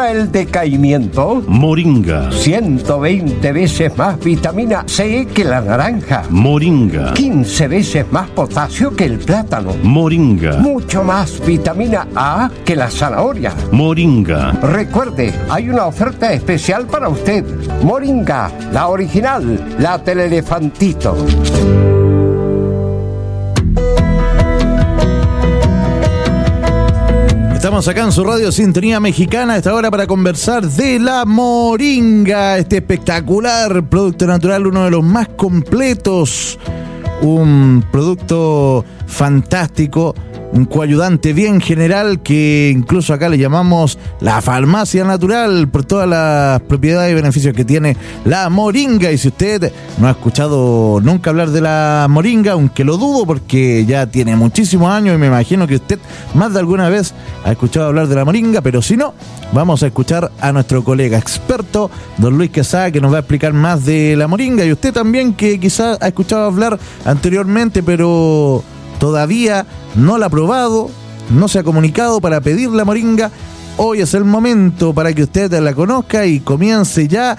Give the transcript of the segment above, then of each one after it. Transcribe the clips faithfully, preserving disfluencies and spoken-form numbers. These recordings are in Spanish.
para el decaimiento. Moringa. ciento veinte veces más vitamina C que la naranja. Moringa. quince veces más potasio que el plátano. Moringa. Mucho más vitamina A que la zanahoria. Moringa. Recuerde, hay una oferta especial para usted. Moringa, la original, la del elefantito. Estamos acá en su radio Sintonía Mexicana a esta hora para conversar de la moringa, este espectacular producto natural, uno de los más completos, un producto fantástico, un coayudante bien general que incluso acá le llamamos la farmacia natural por todas las propiedades y beneficios que tiene la moringa. Y si usted no ha escuchado nunca hablar de la moringa, aunque lo dudo porque ya tiene muchísimos años y me imagino que usted más de alguna vez ha escuchado hablar de la moringa, pero si no, vamos a escuchar a nuestro colega experto, don Luis Quesada, que nos va a explicar más de la moringa. Y usted también, que quizás ha escuchado hablar anteriormente, pero todavía no la ha probado, no se ha comunicado para pedir la moringa. Hoy es el momento para que usted la conozca y comience ya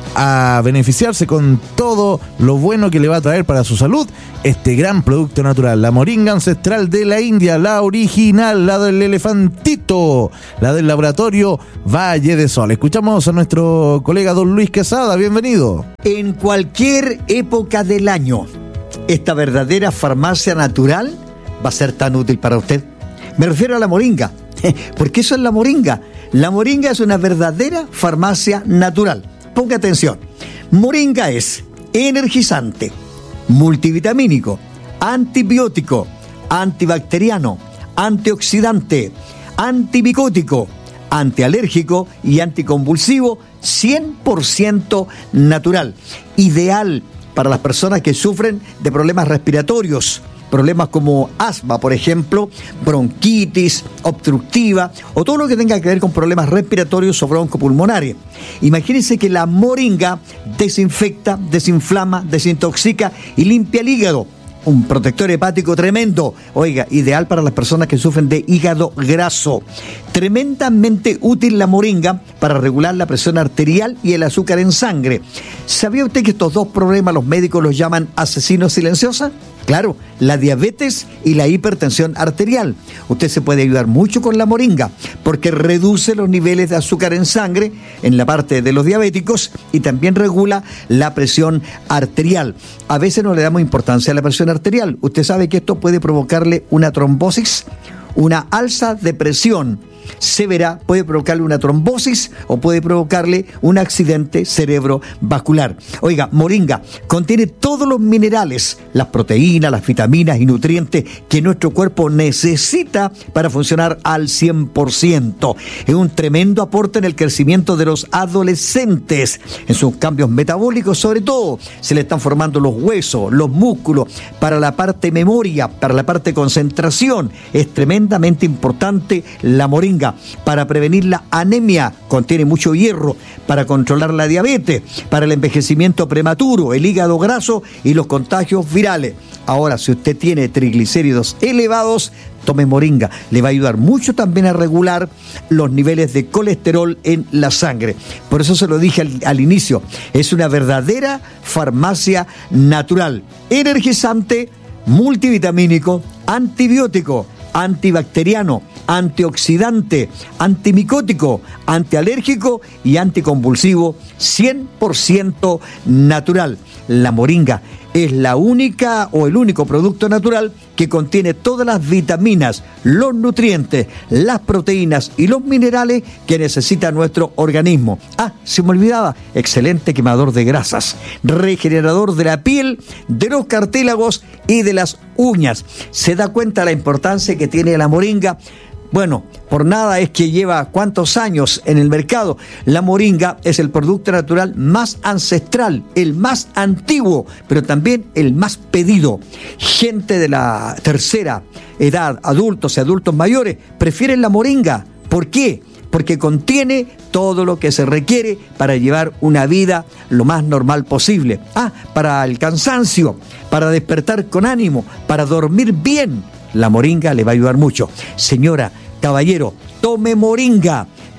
a beneficiarse con todo lo bueno que le va a traer para su salud este gran producto natural, la moringa ancestral de la India, la original, la del elefantito, la del laboratorio Valle de Sol. Escuchamos a nuestro colega don Luis Quesada, bienvenido. En cualquier época del año, esta verdadera farmacia natural va a ser tan útil para usted. Me refiero a la moringa, porque eso es la moringa. La moringa es una verdadera farmacia natural. Ponga atención. Moringa es energizante, multivitamínico, antibiótico, antibacteriano, antioxidante, antimicótico, antialérgico y anticonvulsivo, cien por ciento natural. Ideal para las personas que sufren de problemas respiratorios, problemas como asma, por ejemplo, bronquitis obstructiva o todo lo que tenga que ver con problemas respiratorios o broncopulmonares. Imagínense que la moringa desinfecta, desinflama, desintoxica y limpia el hígado. Un protector hepático tremendo. Oiga, ideal para las personas que sufren de hígado graso. Tremendamente útil la moringa para regular la presión arterial y el azúcar en sangre. ¿Sabía usted que estos dos problemas los médicos los llaman asesinos silenciosos? Claro, la diabetes y la hipertensión arterial. Usted se puede ayudar mucho con la moringa porque reduce los niveles de azúcar en sangre en la parte de los diabéticos y también regula la presión arterial. A veces no le damos importancia a la presión arterial. Usted sabe que esto puede provocarle una trombosis, una alza de presión severa, puede provocarle una trombosis o puede provocarle un accidente cerebrovascular. Oiga, moringa contiene todos los minerales, las proteínas, las vitaminas y nutrientes que nuestro cuerpo necesita para funcionar al cien por ciento. Es un tremendo aporte en el crecimiento de los adolescentes, en sus cambios metabólicos, sobre todo se le están formando los huesos, los músculos, para la parte memoria, para la parte concentración. Es tremendamente importante la moringa. Para prevenir la anemia, contiene mucho hierro, para controlar la diabetes, para el envejecimiento prematuro, el hígado graso y los contagios virales. Ahora, si usted tiene triglicéridos elevados, tome moringa. Le va a ayudar mucho también a regular los niveles de colesterol en la sangre. Por eso se lo dije al, al inicio, es una verdadera farmacia natural, energizante, multivitamínico, antibiótico, antibacteriano, antioxidante, antimicótico, antialérgico y anticonvulsivo, cien por ciento natural. La moringa es la única o el único producto natural que contiene todas las vitaminas, los nutrientes, las proteínas y los minerales que necesita nuestro organismo. Ah, se me olvidaba, excelente quemador de grasas, regenerador de la piel, de los cartílagos y de las uñas. ¿Se da cuenta la importancia que tiene la moringa? Bueno, por nada es que lleva cuántos años en el mercado. La moringa es el producto natural más ancestral, el más antiguo, pero también el más pedido. Gente de la tercera edad, adultos y adultos mayores, prefieren la moringa. ¿Por qué? Porque contiene todo lo que se requiere para llevar una vida lo más normal posible. Ah, para el cansancio, para despertar con ánimo, para dormir bien. La moringa le va a ayudar mucho. Señora, caballero, tome moringa.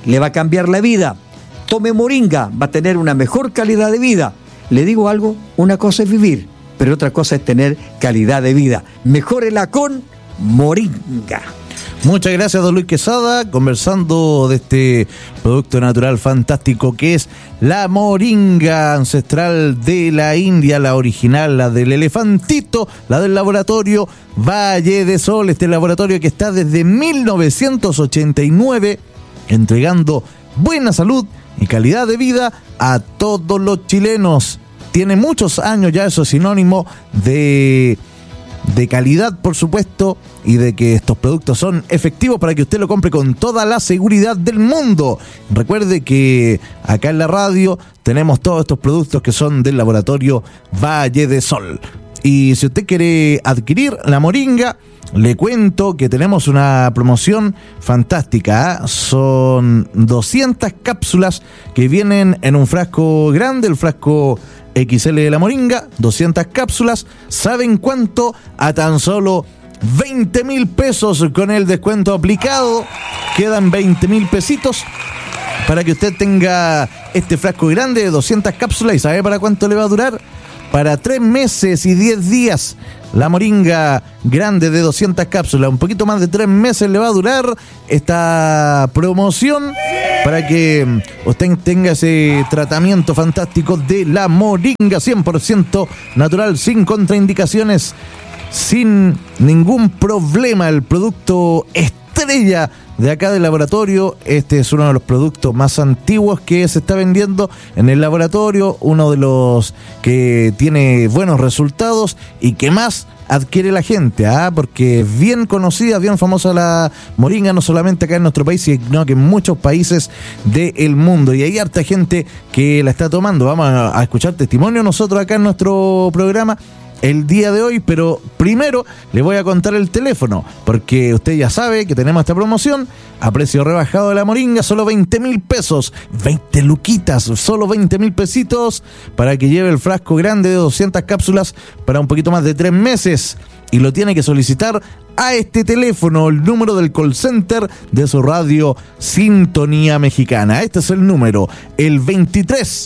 le va a cambiar la vida. Tome moringa, va a tener una mejor calidad de vida. Le digo algo, una cosa es vivir, pero otra cosa es tener calidad de vida. Mejórela con moringa. Muchas gracias, don Luis Quesada, conversando de este producto natural fantástico que es la moringa ancestral de la India, la original, la del elefantito, la del laboratorio Valle de Sol, este laboratorio que está desde mil novecientos ochenta y nueve entregando buena salud y calidad de vida a todos los chilenos. Tiene muchos años ya, eso es sinónimo de... de calidad, por supuesto, y de que estos productos son efectivos para que usted lo compre con toda la seguridad del mundo. Recuerde que acá en la radio tenemos todos estos productos que son del laboratorio Valle de Sol. Y si usted quiere adquirir la moringa, le cuento que tenemos una promoción fantástica, ¿eh? Son doscientas cápsulas que vienen en un frasco grande, el frasco equis ele de la moringa, doscientas cápsulas. ¿Saben cuánto? A tan solo veinte mil pesos con el descuento aplicado. Quedan veinte mil pesitos para que usted tenga este frasco grande de doscientas cápsulas. ¿Y sabe para cuánto le va a durar? Para tres meses y diez días. La moringa grande de doscientas cápsulas, un poquito más de tres meses le va a durar esta promoción para que usted tenga ese tratamiento fantástico de la moringa cien por ciento natural, sin contraindicaciones, sin ningún problema. El producto estrella de acá del laboratorio. Este es uno de los productos más antiguos que se está vendiendo en el laboratorio, uno de los que tiene buenos resultados y que más adquiere la gente, ¿ah? Porque es bien conocida, bien famosa la moringa, no solamente acá en nuestro país, sino que en muchos países del mundo, y hay harta gente que la está tomando. Vamos a, a escuchar testimonio nosotros acá en nuestro programa el día de hoy, pero primero le voy a contar el teléfono, porque usted ya sabe que tenemos esta promoción a precio rebajado de la moringa, solo veinte mil pesos, veinte luquitas, solo veinte mil pesitos para que lleve el frasco grande de doscientas cápsulas para un poquito más de tres meses, y lo tiene que solicitar a este teléfono, el número del call center de su radio Sintonía Mexicana. Este es el número, el veintitrés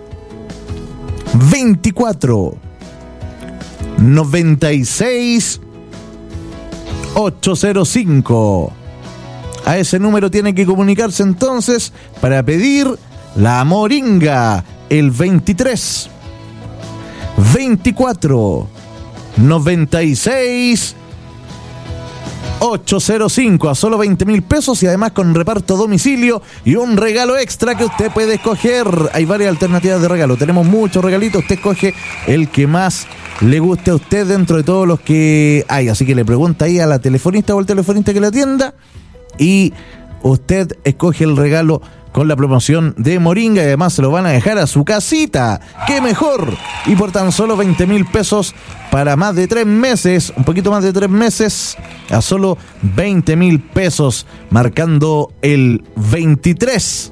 veinticuatro noventa y seis ochocientos cinco. A ese número tiene que comunicarse entonces para pedir la moringa, el veintitrés veinticuatro noventa y seis ochocientos cinco, a solo veinte mil pesos, y además con reparto a domicilio y un regalo extra que usted puede escoger. Hay varias alternativas de regalo, tenemos muchos regalitos, usted escoge el que más le guste a usted dentro de todos los que hay. Así que le pregunta ahí a la telefonista o al telefonista que le atienda y usted escoge el regalo con la promoción de moringa, y además se lo van a dejar a su casita. ¡Qué mejor! Y por tan solo veinte mil pesos para más de tres meses, un poquito más de tres meses, a solo veinte mil pesos, marcando el veintitrés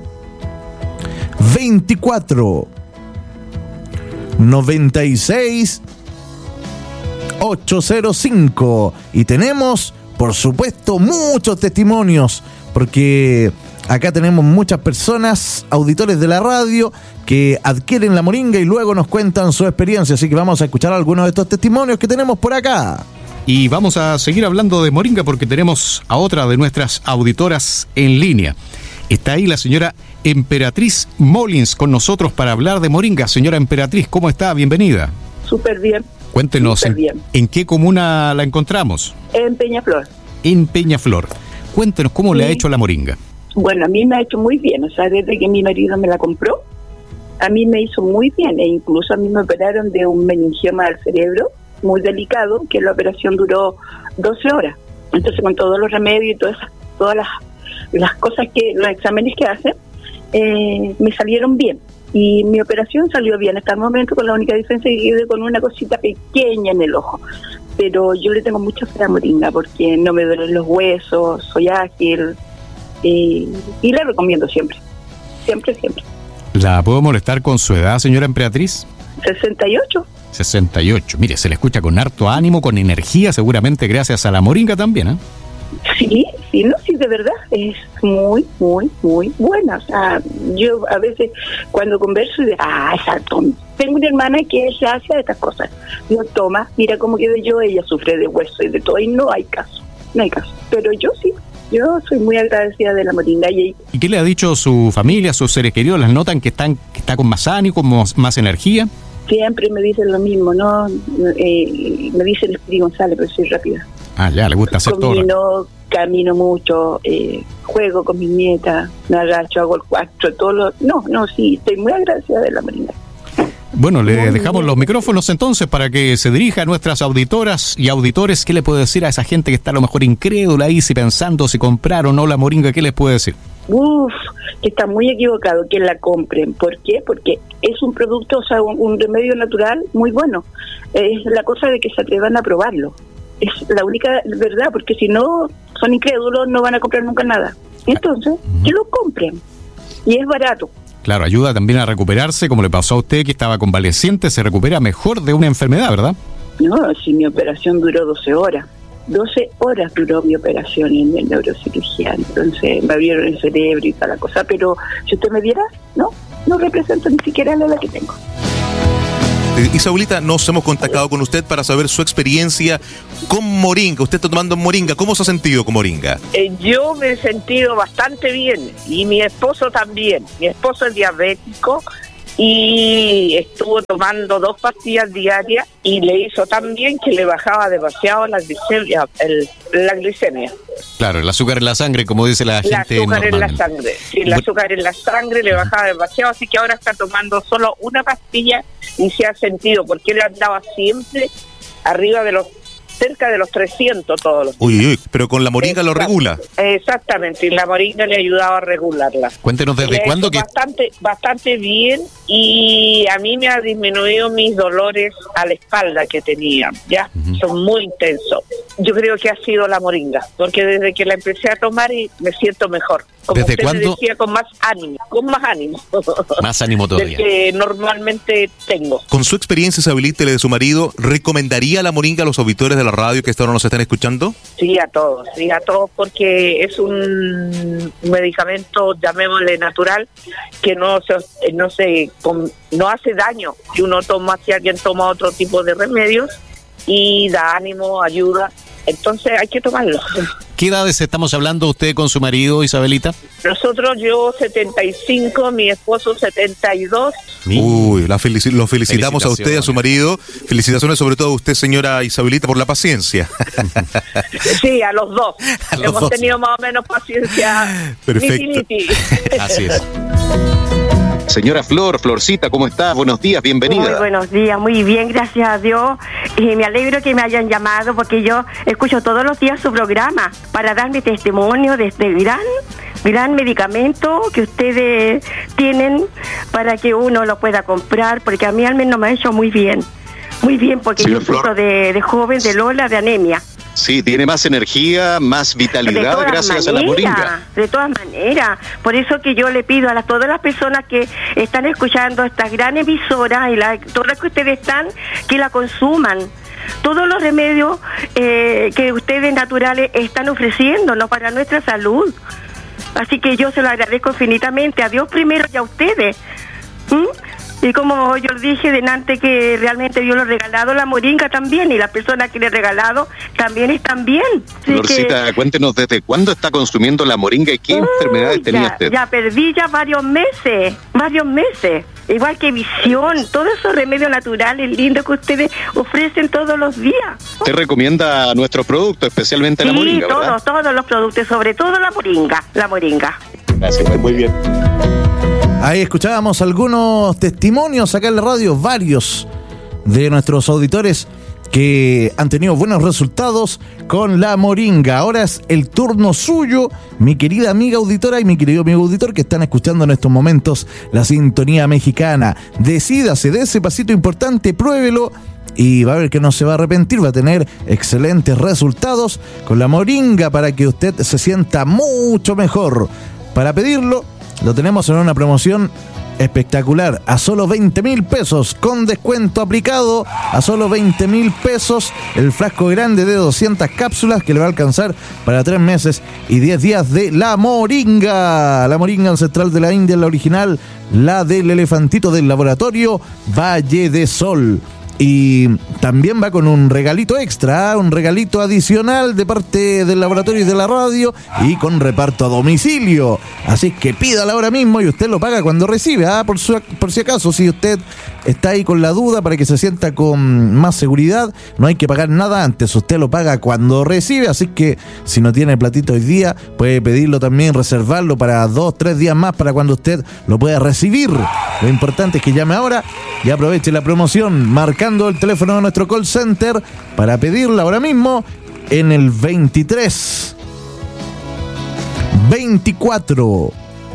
veinticuatro noventa y seis ochocientos cinco. Y tenemos, por supuesto, muchos testimonios, porque acá tenemos muchas personas, auditores de la radio, que adquieren la moringa y luego nos cuentan su experiencia. Así que vamos a escuchar algunos de estos testimonios que tenemos por acá. Y vamos a seguir hablando de moringa porque tenemos a otra de nuestras auditoras en línea. Está ahí la señora Emperatriz Molins con nosotros para hablar de moringa. Señora Emperatriz, ¿cómo está? Bienvenida. Súper bien. Cuéntenos, Súper en, bien. ¿en qué comuna la encontramos? En Peñaflor. En Peñaflor. Cuéntenos cómo sí. le ha hecho la moringa. Bueno, a mí me ha hecho muy bien. O sea, desde que mi marido me la compró, a mí me hizo muy bien. E incluso a mí me operaron de un meningioma del cerebro muy delicado, que la operación duró doce horas. Entonces, con todos los remedios y todas esas, todas las, las cosas que, los exámenes que hacen, eh, me salieron bien. Y mi operación salió bien hasta el momento, con la única diferencia que quedé con una cosita pequeña en el ojo. Pero yo le tengo mucha fe a moringa porque no me duelen los huesos, soy ágil, eh, y la recomiendo siempre, siempre, siempre. ¿La puedo molestar con su edad, señora Emperatriz? sesenta y ocho. sesenta y ocho. Mire, se le escucha con harto ánimo, con energía, seguramente gracias a la moringa también, ¿eh? Sí, sí, no, sí, de verdad, es muy, muy, muy buena. O sea, yo a veces cuando converso, digo, ah, exacto, tengo una hermana que se hace estas cosas. Digo, toma, mira cómo quedé yo, ella sufre de hueso y de todo, y no hay caso, no hay caso. Pero yo sí, yo soy muy agradecida de la moringa. Y, ¿Y qué le ha dicho su familia, sus seres queridos? ¿Las notan que están que está con más ánimo, con más, más energía? siempre me dicen lo mismo, ¿no? Eh, me dice el Espíritu González, pero soy rápida. Ah, ya, le gusta hacer Camino, todo. Camino mucho, eh, juego con mis nietas, me agacho, hago el cuatro, todo lo... No, no, sí, estoy muy agradecida de la moringa. Bueno, le dejamos los micrófonos entonces para que se dirija a nuestras auditoras y auditores. ¿Qué le puede decir a esa gente que está a lo mejor incrédula ahí, si pensando si comprar o no la moringa? ¿Qué les puede decir? Uf, que está muy equivocado que la compren. ¿Por qué? Porque es un producto, o sea, un, un remedio natural muy bueno. Es la cosa de que se atrevan a probarlo. Es la única verdad, porque si no son incrédulos no van a comprar nunca nada. Entonces, uh-huh. que lo compren. Y es barato. Claro, ayuda también a recuperarse, como le pasó a usted, que estaba convaleciente, se recupera mejor de una enfermedad, ¿verdad? No, si mi operación duró doce horas. doce horas duró mi operación en el neurocirugía, entonces me abrieron el cerebro y toda la cosa, pero si usted me viera, no, no represento ni siquiera la edad que tengo. Isaulita, nos hemos contactado con usted para saber su experiencia con moringa. Usted está tomando moringa. ¿Cómo se ha sentido con moringa? Eh, yo me he sentido bastante bien y mi esposo también. Mi esposo es diabético y estuvo tomando dos pastillas diarias y le hizo tan bien que le bajaba demasiado la glicemia. El, la glicemia. Claro, el azúcar en la sangre, como dice la gente. El azúcar normal. en la sangre. Sí, el azúcar en la sangre le bajaba demasiado, así que ahora está tomando solo una pastilla y se ha sentido, porque él andaba siempre arriba de los, cerca de los trescientos todos los días. Uy, uy, pero con la moringa lo regula. Exactamente, y la moringa le ayudaba a regularla. Cuéntenos desde le cuándo que... Bastante, bastante bien, y a mí me ha disminuido mis dolores a la espalda que tenía, ya, uh-huh. son muy intensos. Yo creo que ha sido la moringa, porque desde que la empecé a tomar y me siento mejor. Como ¿Desde usted cuándo? me decía, con más ánimo, con más ánimo. Más ánimo todavía. Del que normalmente tengo. Con su experiencia, Isabelita, y la de su marido, ¿recomendaría la moringa a los auditores de la radio que hasta ahora nos están escuchando? Sí, a todos, sí, a todos, porque es un medicamento, llamémosle natural, que no se, no se, no hace daño si uno toma, si alguien toma otro tipo de remedios, y da ánimo, ayuda. Entonces hay que tomarlo. ¿Qué edades estamos hablando usted con su marido, Isabelita? Nosotros, yo setenta y cinco, mi esposo setenta y dos. Uy, la felici- lo felicitamos a usted y a su marido. Felicitaciones sobre todo a usted, señora Isabelita, por la paciencia. Sí, a los dos. A los Hemos dos. tenido más o menos paciencia. Perfecto. Niti, niti. Así es. Señora Flor, Florcita, ¿cómo está? Buenos días, bienvenida. Muy buenos días, muy bien, gracias a Dios. Y me alegro que me hayan llamado porque yo escucho todos los días su programa para dar mi testimonio de este gran, gran medicamento que ustedes tienen para que uno lo pueda comprar, porque a mí al menos me ha hecho muy bien. Muy bien, porque Señora yo sufro Flor. de, de joven, de Lola, de anemia. Sí, tiene más energía, más De vitalidad todas gracias a la maneras, moringa. de todas maneras. Por eso que yo le pido a las, todas las personas que están escuchando estas gran emisoras y la, todas las que ustedes están, que la consuman. Todos los remedios eh, que ustedes naturales están ofreciéndonos para nuestra salud. Así que yo se lo agradezco infinitamente. A Dios primero y a ustedes. ¿Mm? Y como yo dije delante, que realmente yo le he regalado la moringa también, y las personas que le he regalado también están bien. Así Florcita, que, cuéntenos desde cuándo está consumiendo la moringa y qué Uy, enfermedades tenía ya, usted. Ya perdí ya varios meses, varios meses. Igual que visión, todos esos remedios naturales lindos que ustedes ofrecen todos los días. Usted recomienda nuestro producto, especialmente la Sí, moringa, ¿verdad? todos, todos los productos, sobre todo la moringa, la moringa. Gracias, muy bien. Ahí escuchábamos algunos testimonios acá en la radio, varios de nuestros auditores que han tenido buenos resultados con la moringa. Ahora es el turno suyo, mi querida amiga auditora y mi querido amigo auditor que están escuchando en estos momentos la sintonía mexicana. Decídase de ese pasito importante, pruébelo y va a ver que no se va a arrepentir, va a tener excelentes resultados con la moringa para que usted se sienta mucho mejor. Para pedirlo, lo tenemos en una promoción espectacular, a solo veinte mil pesos, con descuento aplicado, a solo veinte mil pesos, el frasco grande de doscientas cápsulas que le va a alcanzar para tres meses y diez días de la Moringa. La Moringa ancestral de la India, la original, la del elefantito del laboratorio Valle de Sol. Y también va con un regalito extra, un regalito adicional de parte del laboratorio y de la radio, y con reparto a domicilio. Así que pídala ahora mismo y usted lo paga cuando recibe. ¿ah? Por, su, por si acaso, si usted está ahí con la duda, para que se sienta con más seguridad, no hay que pagar nada antes. Usted lo paga cuando recibe. Así que si no tiene platito hoy día, puede pedirlo también, reservarlo para dos, tres días más, para cuando usted lo pueda recibir. Lo importante es que llame ahora y aproveche la promoción marcando el teléfono de nuestro call center para pedirla ahora mismo en el veintitrés veinticuatro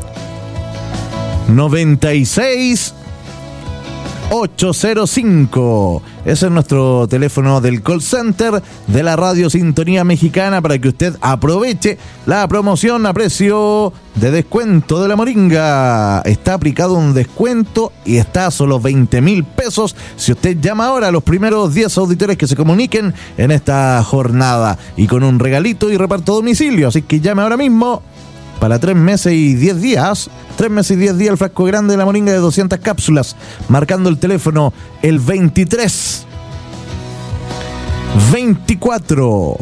noventa y seis ochocientos cinco. Ese es nuestro teléfono del call center de la Radio Sintonía Mexicana, para que usted aproveche la promoción a precio de descuento de la Moringa. Está aplicado un descuento y está a solo veinte mil pesos si usted llama ahora a los primeros diez auditores que se comuniquen en esta jornada, y con un regalito y reparto a domicilio. Así que llame ahora mismo para tres meses y diez días. Tres meses y diez días el frasco grande de la Moringa de doscientas cápsulas, marcando el teléfono el veintitrés veinticuatro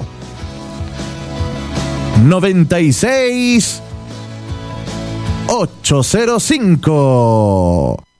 noventa y seis ochocientos cinco.